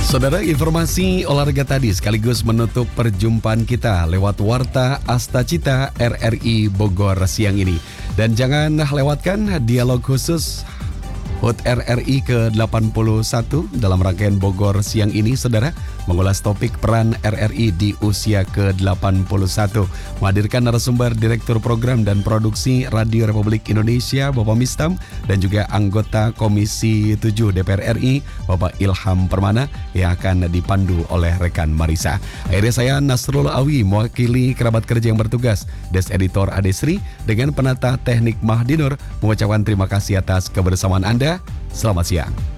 Saudara, informasi olahraga tadi sekaligus menutup perjumpaan kita lewat Warta Astacita RRI Bogor siang ini. Dan jangan lewatkan dialog khusus HUT RRI ke-81 dalam rangkaian Bogor siang ini, saudara, mengulas topik peran RRI di usia ke-81. Menghadirkan narasumber Direktur Program dan Produksi Radio Republik Indonesia, Bapak Mistam, dan juga anggota Komisi 7 DPR RI, Bapak Ilham Permana, yang akan dipandu oleh rekan Marisa. Akhirnya saya Nasrul Awi, mewakili kerabat kerja yang bertugas, Des Editor Adesri, dengan penata teknik Mahdinur, mengucapkan terima kasih atas kebersamaan Anda. Selamat siang.